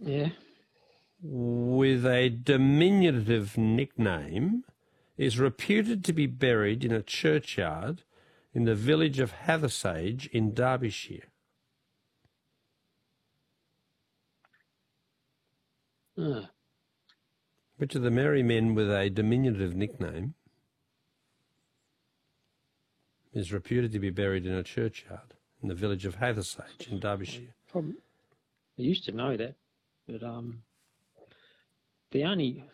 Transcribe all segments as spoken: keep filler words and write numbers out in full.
Yeah. with a diminutive nickname is reputed to be buried in a churchyard in the village of Hathersage in Derbyshire? Uh, Which of the merry men with a diminutive nickname is reputed to be buried in a churchyard in the village of Hathersage in Derbyshire? probably, I used to know that, but um, the only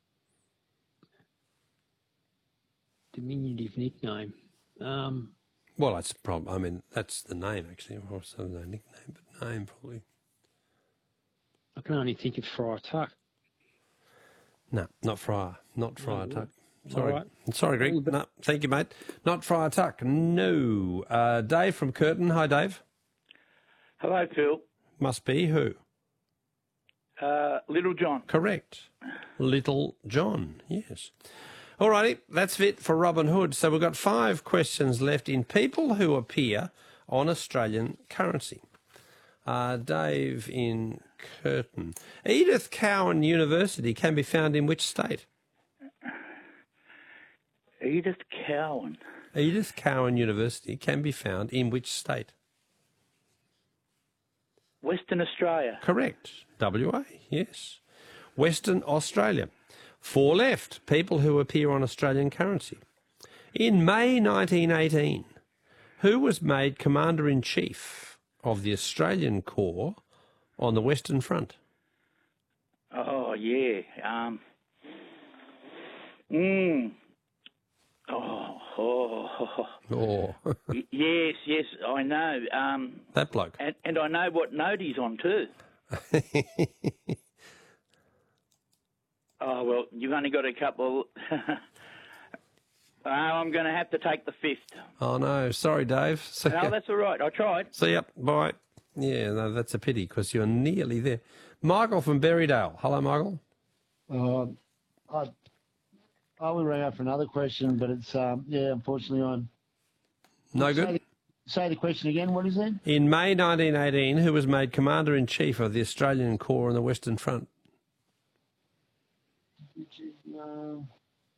diminutive nickname. Um, Well, that's the problem. I mean, that's the name, actually. Also, no nickname, but name, probably. I can only think of Friar Tuck. No, not Friar. Not Friar No, Tuck. all Sorry. right. Sorry, Greg. No, thank you, mate. Not Friar Tuck. No. Uh, Dave from Curtin. Hi, Dave. Hello, Phil. Must be who? Uh, Little John. Correct. Little John, yes. All righty, that's it for Robin Hood. So we've got five questions left in people who appear on Australian currency. Uh, Dave in Curtin. Edith Cowan University can be found in which state? Edith Cowan. Edith Cowan University can be found in which state? Western Australia. Correct. W A, yes. Western Australia. Four left, people who appear on Australian currency. In May nineteen eighteen, who was made Commander-in-Chief of the Australian Corps on the Western Front? Oh, yeah. Um. Mm. Oh, oh, oh. Oh, Y- yes, yes, I know. Um, that bloke. and, and I know what note he's on too. Oh, well, you've only got a couple. Oh, I'm going to have to take the fifth. Oh, no. Sorry, Dave. See No, ya. that's all right. I tried. See ya. Bye. Yeah, no, that's a pity because you're nearly there. Michael from Berrydale. Hello, Michael. Uh, I I will ring up for another question, but it's um yeah, unfortunately I'm. No Say good? the, say the question again. What is it? In May nineteen eighteen, who was made Commander-in-Chief of the Australian Corps on the Western Front? No.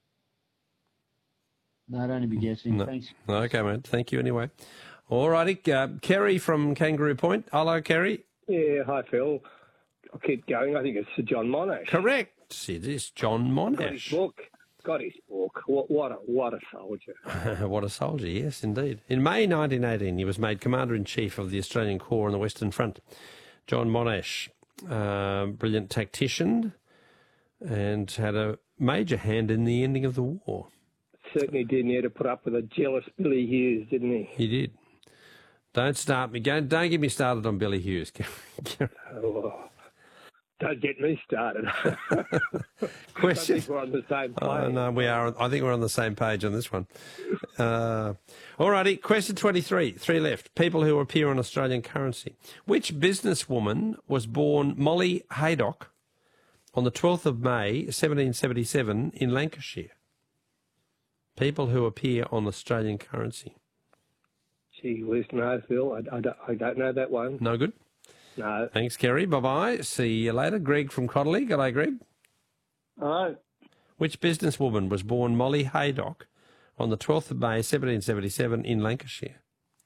No, I'd only be guessing. No. Thanks. Okay, mate. Thank you anyway. All righty. Uh, Kerry from Kangaroo Point. Hello, Kerry. Yeah, hi, Phil. I'll keep going. I think it's Sir John Monash. Correct. It is John Got his Monash. book. Got his book. What, what, a, what a soldier. What a soldier, yes, indeed. In May nineteen eighteen, he was made Commander-in-Chief of the Australian Corps on the Western Front. John Monash, uh, brilliant tactician, and had a major hand in the ending of the war. Certainly did. He had to put up with a jealous Billy Hughes, didn't he? He did. Don't start me. Don't, don't get me started on Billy Hughes. Oh, don't get me started. Question. I think we're on the same page. Oh, no, we are. I think we're on the same page on this one. Uh, all righty. Question twenty-three. Three left. People who appear on Australian currency. Which businesswoman was born Molly Haydock on the twelfth of May, seventeen seventy-seven, in Lancashire? People who appear on Australian currency. Gee whiz, no, Phil. I, I, don't, I don't know that one. No good? No. Thanks, Kerry. Bye-bye. See you later. Greg from Connolly. G'day, Greg. Hello. Which businesswoman was born Molly Haydock on the twelfth of May, seventeen seventy-seven, in Lancashire?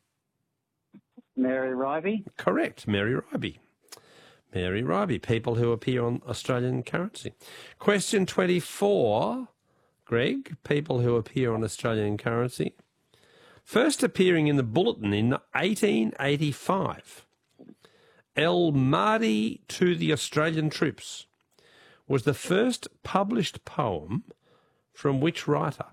Mary Ribey. Correct. Mary Ribey. Mary Ribey. People who appear on Australian currency. Question twenty-four. Greg, people who appear on Australian currency. First appearing in the Bulletin in eighteen eighty-five, El Mahdi to the Australian Troops was the first published poem from which writer?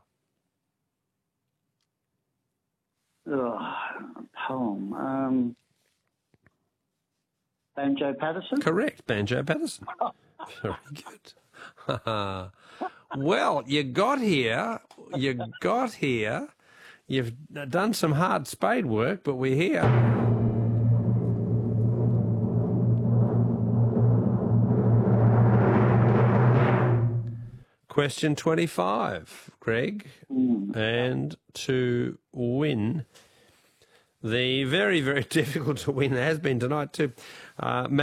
Oh, poem. Um, Banjo Patterson. Correct, Banjo Patterson. Very good. Well, you got here, you got here, you've done some hard spade work, but we're here. Question twenty-five, Greg, Mm. and to win the very, very difficult to win, has been tonight too, uh,